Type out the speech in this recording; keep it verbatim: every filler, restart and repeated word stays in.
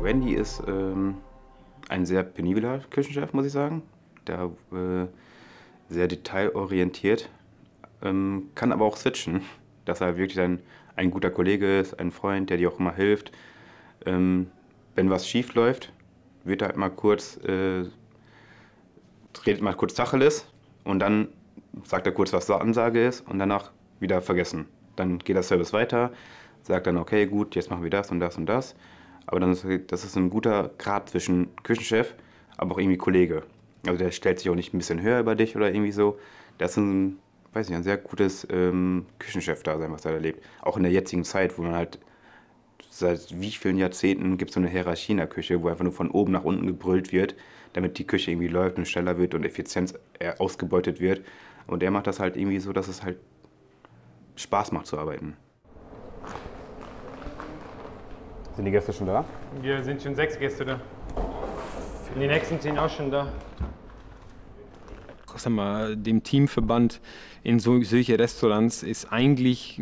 Randy ist ähm, ein sehr penibler Küchenchef, muss ich sagen. Der äh, sehr detailorientiert, ähm, kann aber auch switchen, dass er wirklich ein, ein guter Kollege ist, ein Freund, der dir auch immer hilft. Ähm, wenn was schief läuft, wird er halt mal kurz, äh, redet mal kurz Tacheles und dann sagt er kurz, was die Ansage ist und danach wieder vergessen. Dann geht der Service weiter, sagt dann, okay, gut, jetzt machen wir das und das und das. Aber dann ist, das ist ein guter Grad zwischen Küchenchef, aber auch irgendwie Kollege. Also der stellt sich auch nicht ein bisschen höher über dich oder irgendwie so. Das ist ein, weiß nicht, ein sehr gutes ähm, Küchenchef-Dasein, was er erlebt. Auch in der jetzigen Zeit, wo man halt seit wie vielen Jahrzehnten gibt es so eine Hierarchie in der Küche, wo einfach nur von oben nach unten gebrüllt wird, damit die Küche irgendwie läuft und schneller wird und Effizienz ausgebeutet wird. Und er macht das halt irgendwie so, dass es halt Spaß macht zu arbeiten. Sind die Gäste schon da? Wir sind schon sechs Gäste da. Die nächsten sind auch schon da. Sag mal, dem Teamverband in so, solche Restaurants ist eigentlich